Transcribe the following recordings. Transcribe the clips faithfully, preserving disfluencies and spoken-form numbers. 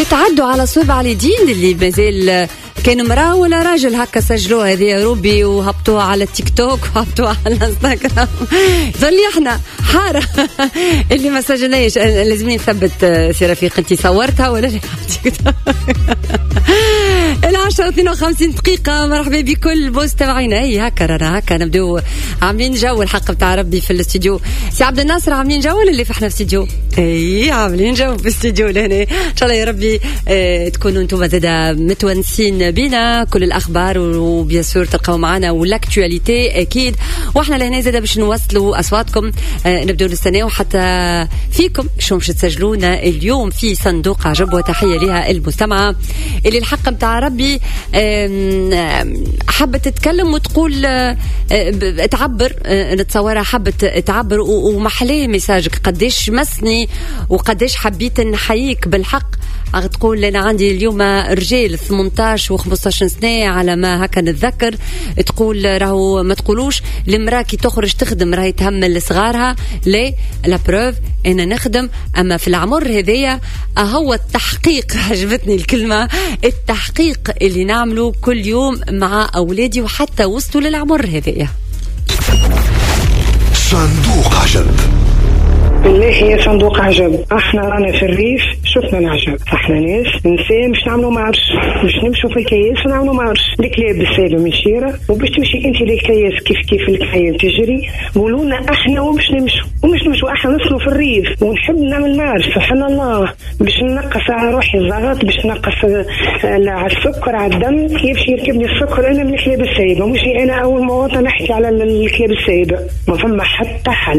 يتعدوا على صوب اليدين اللي مازال كان مرأة ولا راجل هكا سجلوها هذه يا روبي وهبطوها على التيك توك وهبطوها على الانستغرام. ظلي احنا حارة اللي ما سجلناش لازم نثبت. سي رفيق انت صورتها ولا لا؟ العشرة اثنين وخمسين دقيقة. مرحبا بكل بوس تبعينا. اي هكا رانا هكا نبدو عاملين جو الحق بتاع ربي في الاستوديو. سي عبد الناصر عاملين جو ولا اللي فاحنا في الاستوديو؟ اي عاملين جو في الاستوديو لهنا. ان شاء الله يا ربي اه تكونوا انتم زادا متونسين بينا كل الاخبار وبيان سور تلقاو معنا والاكtualité اكيد. واحنا لهنا زادا باش نوصلوا اصواتكم. اه نبداو نستناو حتى فيكم شو باش تسجلونا اليوم في صندوق عجب. وتحيه لها المستمعه اللي الحق بتاع ربي حبت تتكلم وتقول تعبر. نتصورها حبت تعبر ومحليه ميساجك قديش مسني وقديش حبيت نحييك بالحق. تقول أنا عندي اليوم رجال ثمانية عشر و15 سنة على ما هكا نتذكر. تقول راهو ما تقولوش المرأة كي تخرج تخدم راهي تهمل صغارها. لا لا بروف أنا نخدم. أما في العمر هذيا هو التحقيق. عجبتني الكلمة التحقيق اللي نعمله كل يوم مع أولادي وحتى وصلوا للعمر هذيا. صندوق عجب. بالله هي صندوق عجب. احنا رانا في الريف شفنا العجب. احنا ناس نساء مش نعملوا مارش مش نمشوا في الكياس ونعملوا مارش. الكلاب السايبه مشيره وباش تمشي انت للكياس كيف كيف الكلاب تجري. قولونا احنا ومش نمشوا ومش نمشوا احنا نصلوا في الريف ونحب نعمل مارش. سبحان الله باش ننقص على روحي الضغط باش ننقص على السكر على الدم. يمشي يركبني السكر انا من الكلاب السايبه. مش انا اول مواطن نحكي على الكلاب السايبه. ما فما حتى حل.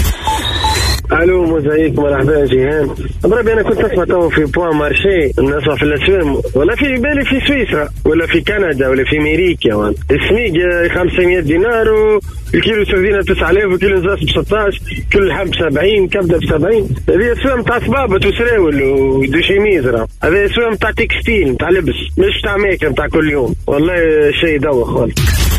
الو موزايك مرحبا جيهان. بربي انا كنت اسمع تو في بوان مارشي الناس في الاسواق ولا في بالي في سويسرا ولا في كندا ولا في امريكا وان السميق خمسمية دينار والكيلو سردينه تسعة آلاف وكيلو نزاس ب ستة عشر كل حب سبعين كبده ب سبعين. هذه اسواق نتاع صبابط وسراول ودوشيميز. راه هذه اسواق نتاع تكستيل نتاع لبس مش نتاع ماكله نتاع كل يوم. والله شيء دوخ خالص.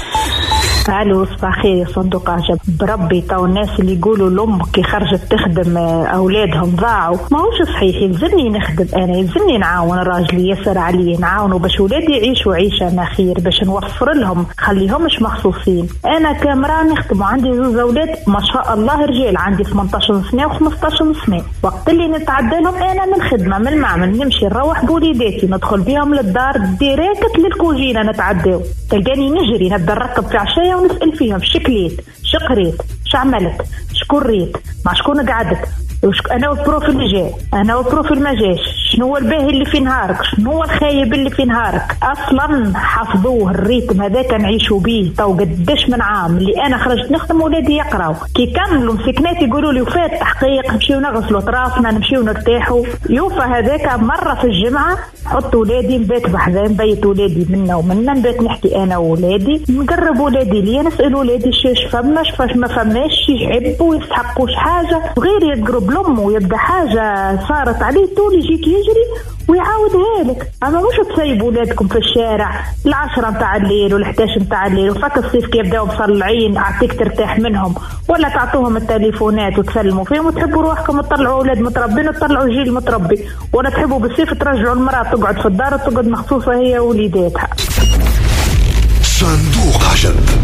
الو صباح خير يا صندوق عجب. بربي تو الناس اللي يقولوا لهم كي خرجت تخدم اولادهم ضاعوا ما هوش صحيح. يلزمني نخدم انا يلزمني نعاون راجلي يسر عليه نعاونوا باش ولادي يعيشوا عيشه ما خير باش نوفر لهم خليهمش مخصوصين. انا كامراه نخدم وعندي زوج اولاد ما شاء الله رجال عندي ثمانية عشر سنه و15 سنه. وقت اللي نتعدى لهم انا من الخدمه من المعمل نمشي نروح بوليداتي ندخل بهم للدار ديريكت للكوجينه نتعداو. تلقاني نجري نبدا نركب في عشايه ونسأل فيهم شكليت شقريت شعملت شكون ريت مع شكون قعدت انا والبروفيل اللي جاي انا والبروفيل ما جاش شنو هو الباهي اللي في نهارك شنو هو الخايب اللي في نهارك. اصلا حفظوه الريتم هذاك نعيشوا به تو قداش من عام اللي انا خرجت نخدم ولادي يقراو كي كملوا مسكنات يقولوا لي وفات تحقيق نمشيو نغسلوا طرافنا نمشيو نرتاحوا. يوفى هذاك مره في الجمعه حط ولادي نبات بحذا نبيت ولادي منا ومنا نبات نحكي انا وولادي نقرب ولادي لي نسال ولادي شاش فما شفاش ما فماش يحبوا يستحقوش حاجه غير يقرب لامه يبدا حاجه صارت عليه طول يجيك يجري ويعاودها لك. اما مش تسيبوا ولادكم في الشارع العشرة متاع الليل والحداش متاع الليل وفك الصيف كي يبداو مصلعين اعطيك ترتاح منهم ولا تعطوهم التليفونات وتسلموا فيهم وتحبوا روحكم تطلعوا اولاد متربين وتطلعوا جيل متربي ولا تحبوا بالصيف ترجعوا المراه تقعد في الدار وتقعد مخصوصه هي ووليداتها. صندوق عجب.